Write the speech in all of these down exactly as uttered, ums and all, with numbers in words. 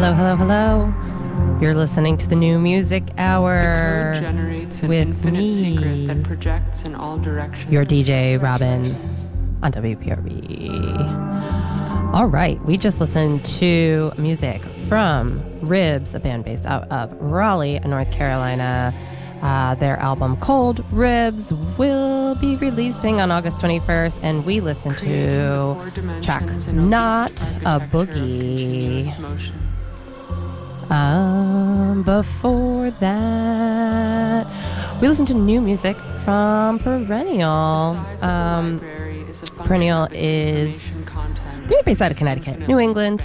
Hello, hello, hello. You're listening to the New Music Hour The code generates an with infinite me, secret that projects in all directions. your D J Robin on W P R B. All right, we just listened to music from Ribs, a band based out of Raleigh, North Carolina. Uh, their album Cold Ribs will be releasing on August twenty-first, and we listened to track Not a Boogie. Um, before that, we listened to new music from Perennial. Um, Perennial is, I think, based out of Connecticut, New England.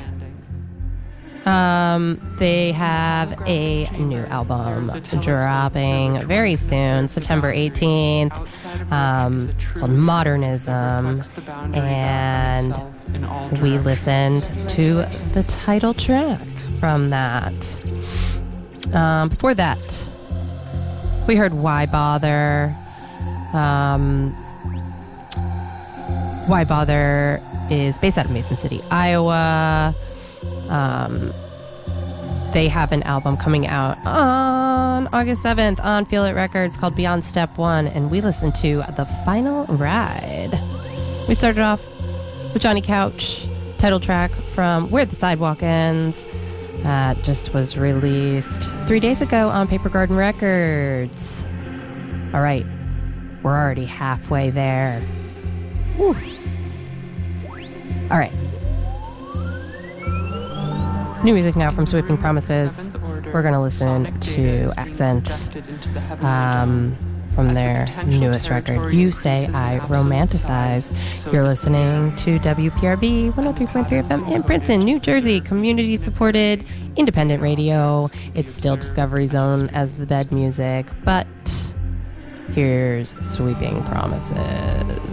Um, they have a new album dropping very soon, September eighteenth, um, called Modernism, and we listened to the title track from that. Um, before that, we heard Why Bother. Um, Why Bother is based out of Mason City, Iowa. Um, they have an album coming out on August seventh on Feel It Records called Beyond Step One, and we listened to The Final Ride. We started off with Johnny Couch, title track from Where the Sidewalk Ends. That uh, just was released three days ago on Paper Garden Records. All right, we're already halfway there. Woo. All right. New music now from Sweeping Promises. We're going to listen to Accent um, from their newest record, You Say I Romanticize. You're listening to W P R B one oh three point three F M in Princeton, New Jersey, community-supported, independent radio. It's still Discovery Zone as the bed music, but here's Sweeping Promises.